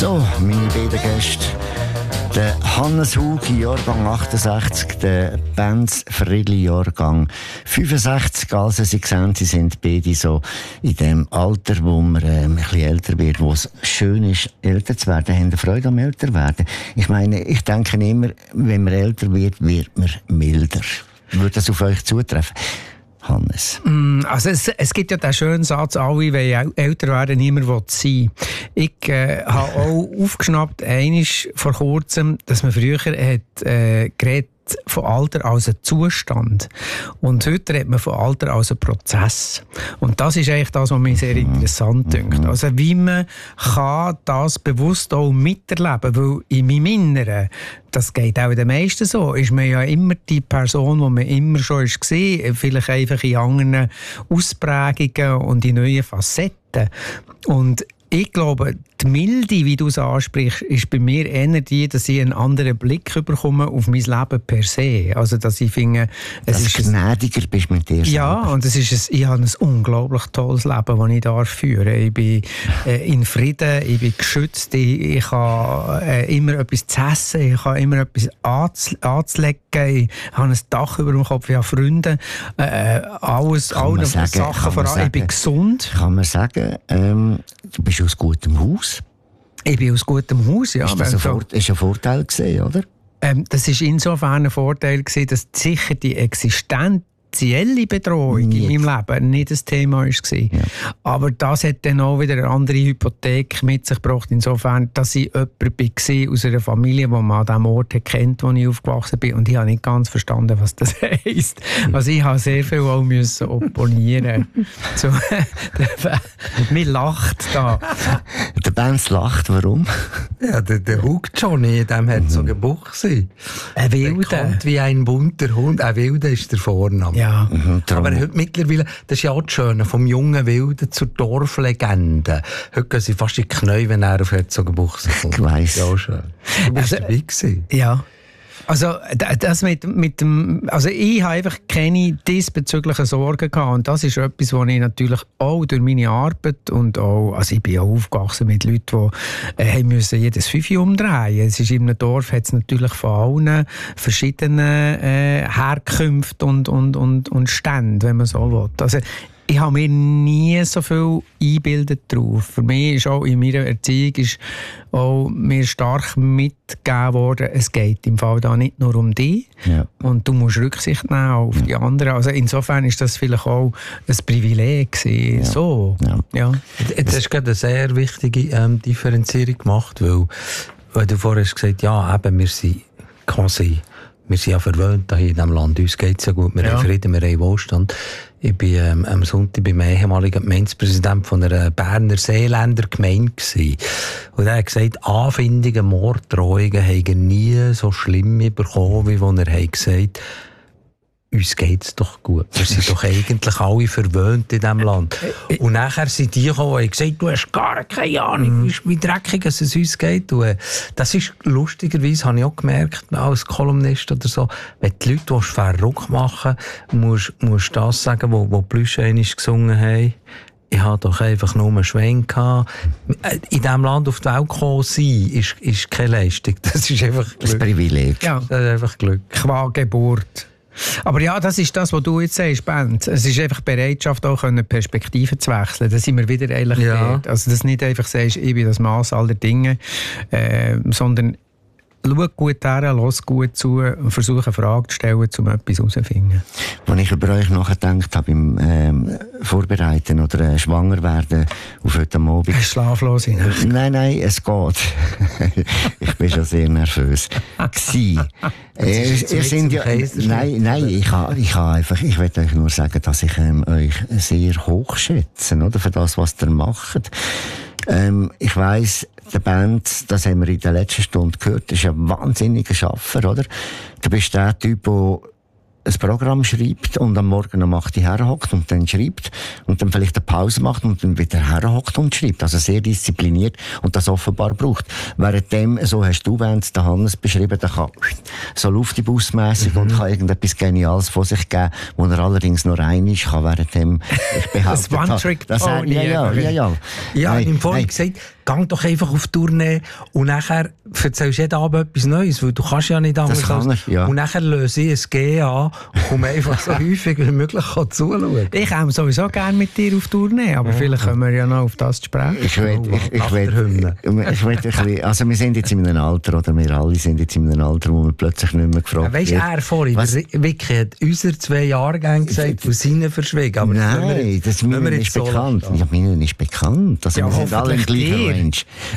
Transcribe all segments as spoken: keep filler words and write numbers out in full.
So, meine beiden Gäste. Der Hannes Hug, Jahrgang achtundsechzig, der Benz Friedli, Jahrgang fünfundsechzig. Also Sie sehen, sie sind beide so in dem Alter, wo man äh, ein bisschen älter wird, wo es schön ist, älter zu werden. Haben Sie Freude am älter werden? Ich meine, ich denke immer, wenn man älter wird, wird man milder. Würde das auf euch zutreffen? Hannes. Also es, es gibt ja den schönen Satz, alle wollen älter werden, niemand will sein. Ich äh, habe auch aufgeschnappt, einisch vor kurzem, dass man früher hat, äh, geredet von Alter als ein Zustand. Und heute redet man von Alter als ein Prozess. Und das ist eigentlich das, was mich sehr interessant dünkt. Also wie man kann das bewusst auch miterleben, weil in meinem Inneren, das geht auch den meisten so, ist man ja immer die Person, die man immer schon war, vielleicht einfach in anderen Ausprägungen und in neuen Facetten. Und ich glaube, die Milde, wie du es ansprichst, ist bei mir eher die, dass ich einen anderen Blick bekomme auf mein Leben per se. Also, dass ich finde, es dass ist du gnädiger bist mit dir ja, selber. und es ist ein, ich habe ein unglaublich tolles Leben, das ich darf führen. Ich bin äh, in Frieden, ich bin geschützt, ich, ich habe äh, immer etwas zu essen, ich habe immer etwas anzu, anzulegen, ich habe ein Dach über dem Kopf, ich habe Freunde, äh, alles, alle Sachen voran. Ich bin gesund. Kann man sagen, ähm, du bist aus gutem Haus? Ich bin aus gutem Haus, ja. Ist das ein, Vor- ist ein Vorteil gewesen, oder? Ähm, das war insofern ein Vorteil gewesen, dass sicher die existenzielle Bedrohung nicht in meinem Leben nicht das Thema war. Ja. Aber das hat dann auch wieder eine andere Hypothek mit sich gebracht, insofern, dass ich jemand war aus einer Familie, die man an dem Ort kennt, wo ich aufgewachsen bin. Und ich habe nicht ganz verstanden, was das heisst. Also ich habe sehr viel auch müssen opponieren. So, mir lacht da. Der Benz lacht, warum? Ja, der, der Hug Johnny, dem hat so gebucht. Ein Wilder. Wie ein bunter Hund. Ein Wilder ist der Vorname. Ja. Mhm, aber heute mittlerweile, das ist ja auch das Schöne, vom jungen Wilden zur Dorflegende. Heute gehen sie fast in die Knie, wenn er auf Herzogenbuchse kommt. Ich weiss. Ja, schön. Du bist also, dabei gewesen. Ja. Also, das mit, mit dem, also ich habe einfach keine diesbezüglichen Sorgen gehabt. Und das ist etwas, was ich natürlich auch durch meine Arbeit und auch, also ich bin auch aufgewachsen mit Leuten, die äh, müssen jedes Fünfe umdrehen. Es ist in einem Dorf, hat es natürlich von allen verschiedenen äh, Herkünften und, und, und, und Ständen, wenn man so will. Also, ich habe mir nie so viel eingebildet drauf. Für mich ist auch in meiner Erziehung ist auch mir stark mitgegeben worden, es geht im Fall da nicht nur um dich ja. und du musst Rücksicht nehmen auf ja. die anderen. Also insofern ist das vielleicht auch ein Privileg gewesen. Ja. So. Ja. Ja. Du hast gerade eine sehr wichtige ähm, Differenzierung gemacht, weil, weil du vorher hast gesagt, ja, eben, wir sind quasi, wir sind ja verwöhnt hier in diesem Land, uns geht es ja gut, wir ja. haben Frieden, wir haben Wohlstand. Ich war ähm, am Sonntag beim ehemaligen Gemeindepräsidenten von einer Berner Seeländer Gemeinde gewesen. Und er hat gesagt, Anfindungen, Morddrohungen haben nie so schlimm bekommen, wie wenn er hat gesagt, uns geht's doch gut. Wir sind doch eigentlich alle verwöhnt in diesem Land. Und nachher sind die gekommen und haben gesagt, du hast gar keine Ahnung, wie dreckig es uns geht. Und das ist lustigerweise, habe ich auch gemerkt, als Kolumnist oder so, wenn die Leute verrückt machen, musst du das sagen, wo, wo die Blüschen einmal gesungen haben. Ich hatte doch einfach nur einen Schwenk gehabt. In diesem Land auf die Welt gekommen sein, ist, ist keine Leistung. Das ist einfach Glück. Das Privileg. Ja. Das ist einfach Glück. Qua Geburt. Aber ja, das ist das, was du jetzt sagst, Bent. Es ist einfach die Bereitschaft, auch Perspektiven zu wechseln. Da sind wir wieder eigentlich ja. dort. Also, dass du nicht einfach sagst, ich bin das Maß aller Dinge, äh, sondern schau gut her, lass gut zu und versuche eine Frage zu stellen, um etwas herauszufinden. Als ich über euch nachgedacht habe, beim ähm, Vorbereiten oder äh, Schwangerwerden auf heute Abend. Schlaflos in Nacht. Nein, nein, es geht. Ich bin schon sehr nervös. Gsi. Ihr, ihr sind ja, nein, nein, ich habe ich ha einfach, ich will euch nur sagen, dass ich ähm, euch sehr hochschätze, oder, für das, was ihr macht. Ähm, ich weiss, der Band, das haben wir in der letzten Stunde gehört, ist ein wahnsinniger Schaffer, oder? Du bist der Typ, der ein Programm schreibt und am Morgen um acht Uhr herhockt und dann schreibt und dann vielleicht eine Pause macht und dann wieder herhockt und schreibt. Also sehr diszipliniert und das offenbar braucht. Währenddem, so hast du, wenn es der Hannes beschrieben, der kann so luftibusmässig mhm. und kann irgendetwas Geniales von sich geben, wo er allerdings nur ein ist, kann währenddem, ich behaupte, das One-Trick das, das, ja, ja, ja, ja. Ja, ich habe vorhin gesagt, Gang doch einfach auf Tournee und nachher erzählst du jeden Abend etwas Neues, weil du kannst ja nicht anders als... Ja. Und nachher löse ich ein G an und komme einfach so häufig wie möglich zuschauen. Ich komme sowieso gerne mit dir auf Tournee, aber ja. vielleicht können wir ja noch auf das sprechen. Ich will, ich, ich will, ich will ein bisschen, also wir sind jetzt in einem Alter, oder wir alle sind jetzt in einem Alter, wo man plötzlich nicht mehr gefragt ja, weißt, wird. Er vorhin, der Vicky hat unsere zwei Jahrgänge gesagt, von seinen verschwiegen. Aber nein, wir, das meine ist so bekannt. Ja, meine ist bekannt. Also ja, wir sind alle im gleichen Range.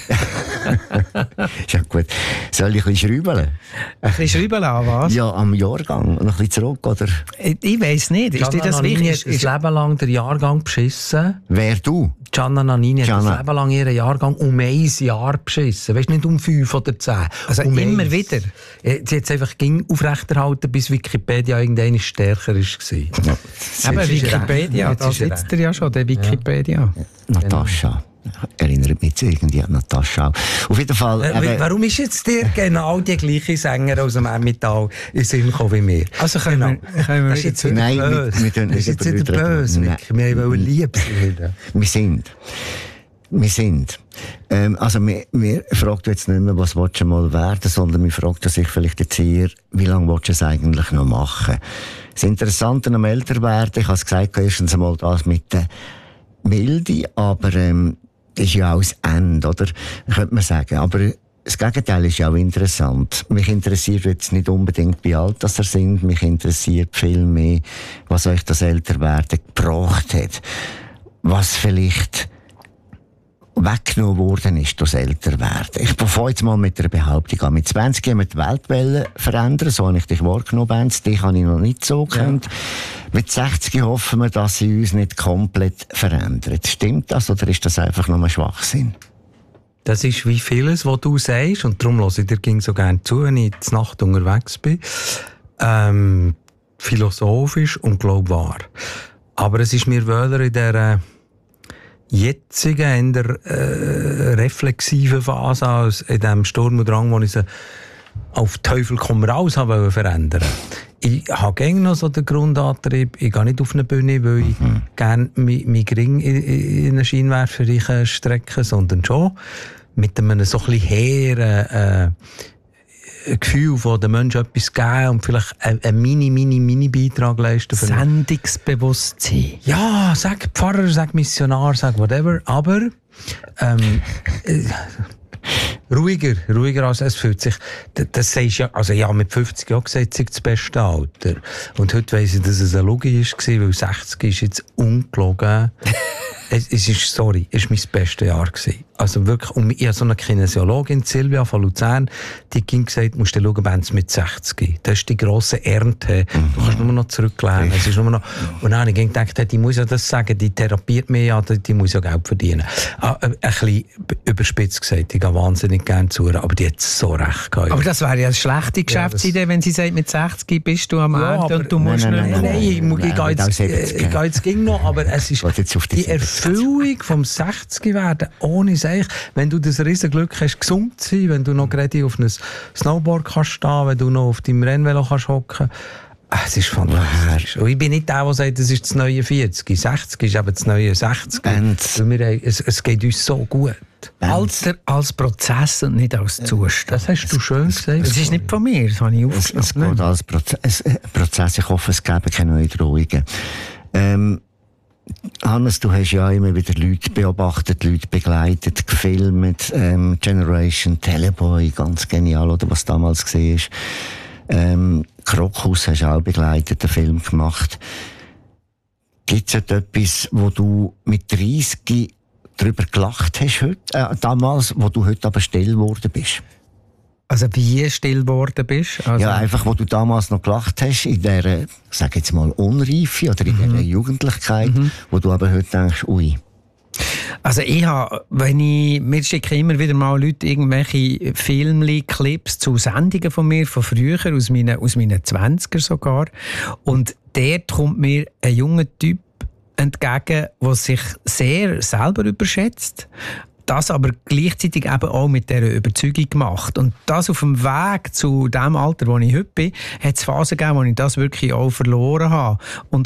Ist ja gut. Soll ich ein bisschen schrauben? Ein bisschen schrauben an was? Ja, am Jahrgang. Noch ein bisschen zurück, oder? Ich, ich weiss nicht. Ist dir das wichtig? Ist das Leben lang den Jahrgang beschissen? Wer, du? Gianna Nannini hat das Leben lang ihren Jahrgang um ein Jahr beschissen. Weißt du, nicht um fünf oder zehn. Also um immer eins. wieder? Sie hat es einfach aufrechterhalten, bis Wikipedia irgendwann stärker war. Ja, aber Wikipedia, da sitzt er ja schon, der Wikipedia. Ja. Natascha. Erinnert mich irgendwie an Natascha. Auf jeden Fall... Äh, warum ist jetzt dir genau die gleiche Sänger aus dem Emmental in den Sinn gekommen wie mir? Also können genau. wir... Können wir das ist jetzt wieder Nein, böse. Wir, wir das ist jetzt wieder böse. Wir wollen lieb sein. Wir sind. Wir sind. Ähm, also, wir, wir fragen jetzt nicht mehr, was willst du mal werden, sondern wir fragen sich vielleicht jetzt eher, wie lange willst du es eigentlich noch machen? Das Interessante am Älterwerden, ich habe es gesagt, erstens einmal das mit der Milde, aber ähm, das ist ja auch das Ende, oder? Könnte man sagen. Aber das Gegenteil ist ja auch interessant. Mich interessiert jetzt nicht unbedingt, wie alt das ihr sind. Mich interessiert viel mehr, was euch das Älterwerden gebracht hat. Was vielleicht weggenommen worden ist durch das Älterwerden. Ich fange jetzt mal mit einer Behauptung an. Mit zwanzig haben wir die Welt verändern, so habe ich dich wahrgenommen, Benz. Dich habe ich noch nicht so gekannt. Ja. Mit sechzig hoffen wir, dass sie uns nicht komplett verändert. Stimmt das oder ist das einfach nur ein Schwachsinn? Das ist wie vieles, was du sagst, und darum höre ich dir ging so gerne zu, wenn ich in der Nacht unterwegs bin. Ähm, philosophisch und glaub wahr. Aber es ist mir wöder in der jetzigen, in der äh, reflexiven Phase als in dem Sturm und Drang, wo ich sie auf Teufel komm raus habe verändern. Ich habe gerne noch so den Grundantrieb, ich gehe nicht auf eine Bühne, weil ich mhm. gerne meinen Ring in, in einen Scheinwerfer strecke, sondern schon mit einem so ein bisschen hehren äh, Gefühl von den Menschen etwas geben und vielleicht einen mini, mini, mini Beitrag leisten. Sendungsbewusstsein. Ja, sag Pfarrer, sag Missionar, sag whatever, aber ähm, äh, ruhiger, ruhiger als es fühlt sich. Das, das sagst ja, also ja, mit fünfzig Jahren gesagt, das beste Alter. Und heute weiss ich, dass es eine Logik war, weil sechzig ist jetzt ungelogen. es, es ist, sorry, es war mein bestes Jahr gewesen. Also wirklich, und ich habe so eine Kinesiologin, Silvia von Luzern, die ging gesagt, musst du schauen, wenn es mit sechzig. Das ist die grosse Ernte. Du kannst nur noch zurücklehnen. Es ist nur noch, und dann habe ich gedacht, die muss ja das sagen, die therapiert mich ja, die, die muss ja Geld verdienen. Ah, ein bisschen überspitzt gesagt, ich gehe wahnsinnig gerne zu ihr, aber die hat so recht gehabt. Aber das wäre ja eine schlechte Geschäftsidee, ja, wenn sie sagt, mit sechzig bist du am ja, Ende und du musst nein, nicht... Nein, nein, nein, ich, ich, ich gehe jetzt, äh, ich gehe jetzt ging noch, aber es ist die Erfüllung vom sechzig werden ohne sich, wenn du das riesen Glück hast, gesund zu sein, wenn du noch gerade auf einem Snowboard kannst stehen, wenn du noch auf deinem Rennvelo kannst hocken. Es ist fantastisch. Und ich bin nicht der, der sagt, das ist das neue vierzig. sechzig ist eben das neue sechzig. Und wir haben, es, es geht uns so gut. Alter als Prozess und nicht als Zustand. Das hast du schön gesagt. Das ist nicht von mir, das habe ich aufgeschrieben. Es, es geht als Prozess, Prozess. Ich hoffe, es gäbe keine neuen Drohungen. Ähm, Hannes, du hast ja immer wieder Leute beobachtet, Leute begleitet, gefilmt, ähm, Generation Teleboy, ganz genial, oder was damals war. Ähm, Krokus hast du auch begleitet, einen Film gemacht. Gibt es etwas, wo du mit dreißig darüber gelacht hast heute, äh, damals, wo du heute aber still geworden bist? Also wie still geworden bist? Also ja, einfach, wo du damals noch gelacht hast, in dieser, sag jetzt mal, Unreife oder in mhm. dieser Jugendlichkeit, mhm. wo du aber heute denkst, ui. Also ich habe, wenn ich, mir schicken immer wieder mal Leute irgendwelche Filmli, Clips zu Sendungen von mir, von früher, aus meinen, aus meinen zwanziger sogar. Und dort kommt mir ein junger Typ entgegen, der sich sehr selber überschätzt, das aber gleichzeitig eben auch mit dieser Überzeugung gemacht. Und das auf dem Weg zu dem Alter, wo ich heute bin, hat es Phasen gegeben, wo ich das wirklich auch verloren habe. Und habe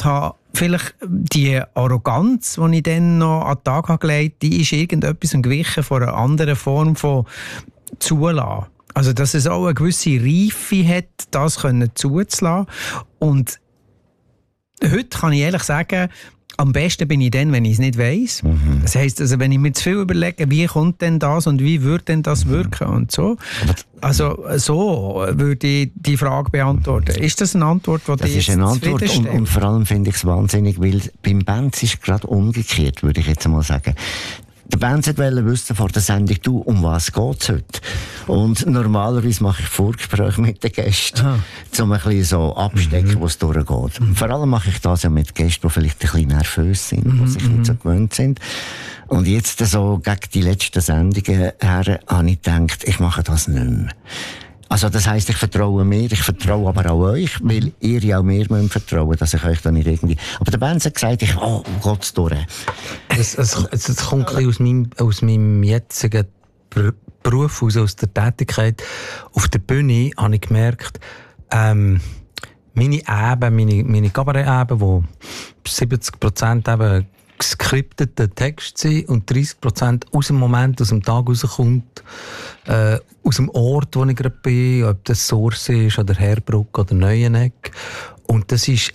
vielleicht die Arroganz, die ich dann noch an den Tag habe gelegt, die ist irgendetwas gewichen von einer anderen Form von Zulassen. Also, dass es auch eine gewisse Reife hat, das können zuzulassen. Und heute kann ich ehrlich sagen, am besten bin ich dann, wenn ich es nicht weiss. Mhm. Das heisst, also, wenn ich mir zu viel überlege, wie kommt denn das und wie würde denn das mhm. wirken und so. Also so würde ich die Frage beantworten. Ist das eine Antwort, die Das ist eine Antwort und, und vor allem finde ich es wahnsinnig, weil beim Benz ist es gerade umgekehrt, würde ich jetzt mal sagen. Der Benz wollte wissen vor der Sendung, du, um was geht es heute? Und normalerweise mache ich Vorgespräche mit den Gästen, ah. um ein bisschen so abstecken, mhm. wo es durchgeht. Mhm. Vor allem mache ich das ja mit Gästen, die vielleicht ein bisschen nervös sind, mhm. die sich nicht so gewöhnt sind. Und jetzt so gegen die letzten Sendungen her habe ich gedacht, ich mache das nicht mehr. Also das heisst, ich vertraue mir, ich vertraue aber auch euch, weil ihr ja auch mir müsst vertrauen, dass ich euch da nicht irgendwie... Aber der Benz hat gesagt, ich, oh, Gott, durch. Es, es, es, es kommt ein bisschen aus meinem, aus meinem jetzigen Beruf, aus, aus der Tätigkeit. Auf der Bühne habe ich gemerkt, ähm, meine Eben, meine, meine Kabarett-Eben, wo siebzig Prozent eben geskriptete Text sind und dreißig Prozent aus dem Moment, aus dem Tag rauskommt, äh, aus dem Ort, wo ich gerade bin, ob das Source ist oder Herbruck oder Neueneck. Und das ist,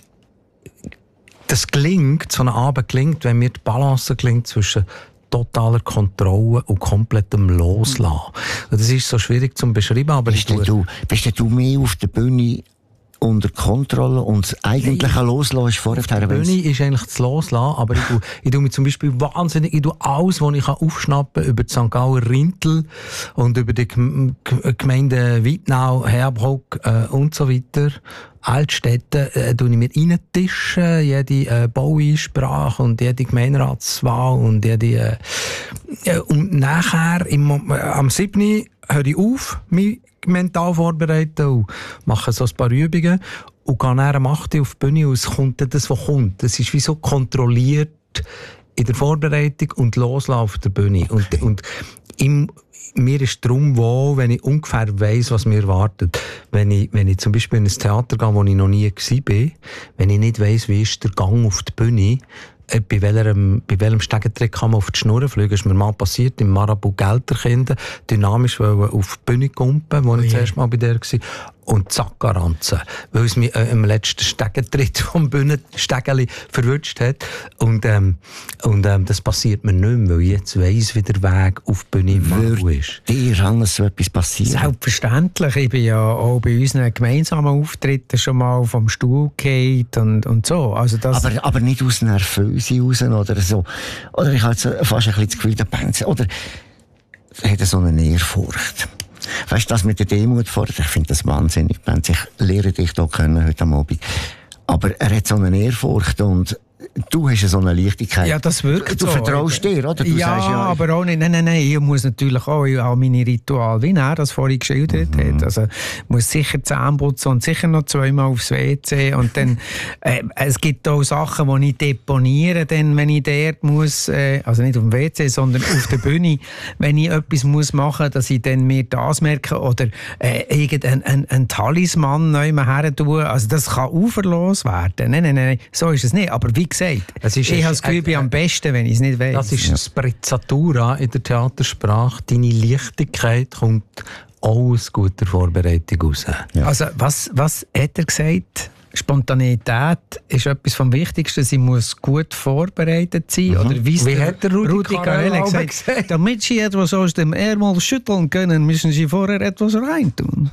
das gelingt, so ein Abend gelingt, wenn mir die Balance gelingt zwischen totaler Kontrolle und komplettem Loslassen. Und das ist so schwierig zu beschreiben, aber bist ich du, bist du mehr auf der Bühne unter Kontrolle und das eigentliche Loslassen ist vorher. Die Bühne ist eigentlich das Loslassen, aber ich tue, ich tue mir zum Beispiel wahnsinnig, ich tue alles, was ich aufschnappen kann, über die Sankt Galler Rintel und über die Gemeinden Wittnau, Herbruck äh, und so weiter. Altstädte äh, tue ich mir reintischen, jede äh, Baueinsprache und jede Gemeinderatswahl und jede... Äh, und nachher im, äh, am siebten höre ich auf, mich mental vorbereiten und mache so ein paar Übungen und gehe dann am acht auf die Bühne und es kommt dann das, was kommt. Es ist wie so kontrolliert in der Vorbereitung und loslassen auf der Bühne. Und, und im, mir ist darum wohl, wenn ich ungefähr weiss, was mir erwartet. Wenn ich, wenn ich zum Beispiel in ein Theater gehe, wo ich noch nie war, wenn ich nicht weiss, wie ist der Gang auf die Bühne, äh, bei welchem, bei welchem Stegentrick kann man auf die Schnur fliegen. Das ist mir mal passiert, im Marabout Gelterkinder, dynamisch auf die Bühne kumpen, wo oh ich das erste Mal bei der war. Und zack, Garanzen. Weil es mich äh, im letzten Stegentritt vom Bühnenstegeli verwünscht hat. Und, ähm, und ähm, das passiert mir nicht mehr, weil ich jetzt weiss, wie der Weg auf die Bühne im Marabout ist. Dir alles so etwas passiert? Selbstverständlich. Ich bin ja auch bei unseren gemeinsamen Auftritten schon mal vom Stuhl gefallen und, und so. Also das aber, aber nicht aus Nervöse raus oder so. Oder ich habe so fast ein bisschen das Gefühl, der Benz, oder hat er so eine Ehrfurcht. Weißt du, das mit der Demut fordert, ich finde das wahnsinnig. Benz, ich lehre dich hier kennen heute am Abend. Aber er hat so eine Ehrfurcht und du hast ja so eine Leichtigkeit. Ja, das wirkt du so. Du vertraust dir, oder? Du ja, sagst, ja, aber auch nicht. Nein, nein, nein. Ich muss natürlich auch, ich habe meine Rituale, wie er das vorhin geschildert mhm. hat. Also, ich muss sicher Zähne putzen und sicher noch zweimal aufs W C. Und dann, äh, es gibt auch Sachen, die ich deponiere, dann, wenn ich dort muss, äh, also nicht auf dem W C, sondern auf der Bühne, wenn ich etwas muss machen, dass ich dann mir das merke oder äh, irgendein ein, ein Talisman neu her tue. Also, das kann uferlos werden. Nein, nein, nein, so ist es nicht. Aber wie gesagt, es ist ich habe das Gefühl, ich bin am besten, wenn ich es nicht weiss. Das ist ja. Sprezzatura in der Theatersprache. Deine Leichtigkeit kommt auch aus guter Vorbereitung raus. Ja. Also, was, was hat er gesagt? Spontaneität ist etwas vom Wichtigsten. Sie muss gut vorbereitet sein. Mhm. Oder wie, wie hat der Rudi, Rudi Carell gesagt, gesagt? Damit Sie etwas aus dem Ärmel schütteln können, müssen Sie vorher etwas reintun.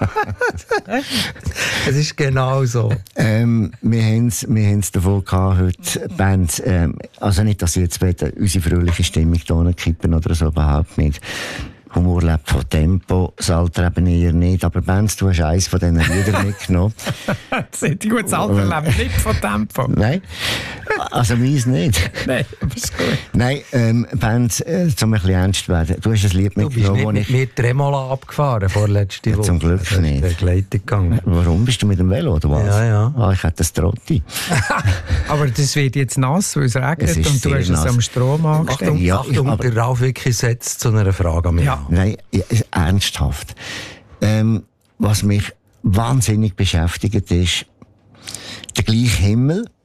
Es ist genau so. Ähm, wir haben es wir davon gehabt, heute Bands, ähm, also nicht, dass Sie jetzt unsere fröhliche Stimmung hier kippen oder so, überhaupt nicht. Humor lebt von Tempo, das Alter eben eher nicht. Aber Benz, du hast eins von diesen Liedern mitgenommen. Das ist gut, das Alter lebt nicht von Tempo. Nein, also meins nicht. Nein, aber ist gut. Nein, ähm, Benz, äh, um ein bisschen ernst zu werden, du hast ein Lied mitgenommen, wo ich... Du bist nicht mit Tremola abgefahren vorletzte Woche. Ja, zum Glück also nicht. Begleitung gegangen. Warum? Bist du mit dem Velo oder was? Ja, ja. Ah, ich hätte das Trotti. Aber das wird jetzt nass, weil es regnet es und du hast nass. Es am Strom angestellt. Achtung, ja, Achtung aber, der Ralf Wicki setzt zu einer Frage an mich. Ja. Nein, ernsthaft. Ähm, was mich wahnsinnig beschäftigt ist, der gleiche Himmel,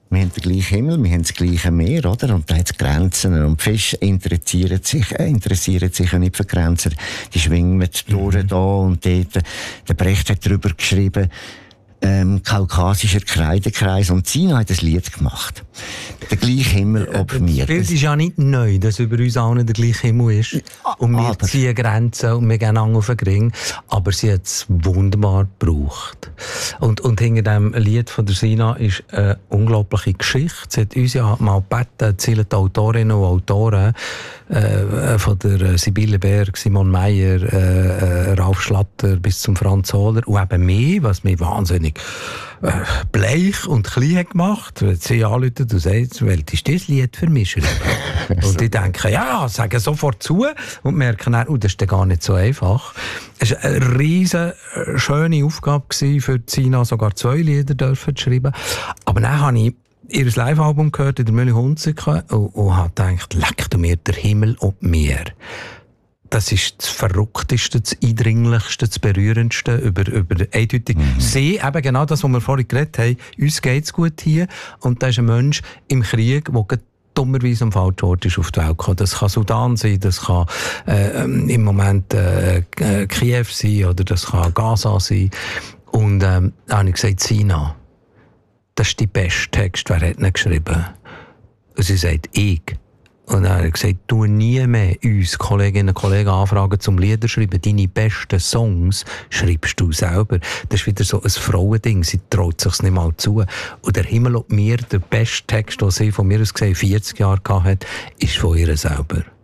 Wir haben den gleichen Himmel, wir haben das gleiche Meer, oder? Und da hat es Grenzen. Und die Fische interessieren sich, äh, interessieren sich nicht für Grenzen. Die schwingen durch mhm. da und dort. Der Brecht hat darüber geschrieben, ähm, kaukasischer Kreidekreis. Und Sina hat ein Lied gemacht. Der gleiche Himmel ob mir. Das Bild ist ja nicht neu, dass über uns allen der gleiche Himmel ist. Und wir aber ziehen Grenzen und wir gehen auf den Ring. Aber sie hat es wunderbar gebraucht. Und, und hinter dem Lied von der Sina ist eine unglaubliche Geschichte. Sie hat uns ja mal gebeten, zählen die Autorinnen und Autoren äh, von der Sibylle Berg, Simon Meyer, äh, Ralf Schlatter bis zum Franz Hohler und eben mich, was mich wahnsinnig äh, bleich und klein hat gemacht. Wenn sie anrufen und sagen, welches ist das Lied für mich? Und ich denke, ja, sagen sofort zu und merken dann, oh, das ist gar nicht so einfach. Es war eine riesen schöne Aufgabe für Sina, sogar zwei Lieder dürfen zu schreiben. Aber dann habe ich ihr Live-Album gehört in der Mühle Hunziken und, und habe gedacht, leck du mir der Himmel und mir. Das ist das Verrückteste, das Eindringlichste, das Berührendste über, über eindeutig. Mhm. Sie, eben genau das, was wir vorhin geredet haben, uns geht's gut hier und da ist ein Mensch im Krieg, der dummerweise am falschen Ort ist auf die Welt gekommen. Das kann Sudan sein, das kann äh, im Moment äh, Kiew sein oder das kann Gaza sein. Und ähm, da habe ich gesagt, Sina, das ist der beste Text, wer hat ihn geschrieben? Und sie sagt, ich. Und dann hat er gesagt, du nie mehr uns Kolleginnen und Kollegen anfragen zum Lieder schreiben. Deine besten Songs schreibst du selber. Das ist wieder so ein Frauending. Sie traut sich's nicht mal zu. Und der Himmel und mir, der beste Text, den sie von mir aus gesehen vierzig Jahre hatte, ist von ihr selber.